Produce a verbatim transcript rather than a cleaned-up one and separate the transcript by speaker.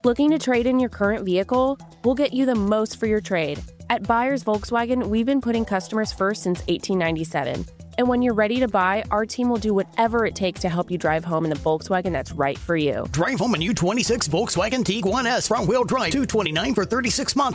Speaker 1: Looking to trade in your current vehicle? We'll get you the most for your trade. At Buyers Volkswagen, we've been putting customers first since eighteen ninety-seven. And when you're ready to buy, our team will do whatever it takes to help you drive home in the Volkswagen that's right for you.
Speaker 2: Drive home a new twenty-six Volkswagen Tiguan S front-wheel drive, two hundred twenty-nine dollars for thirty-six months.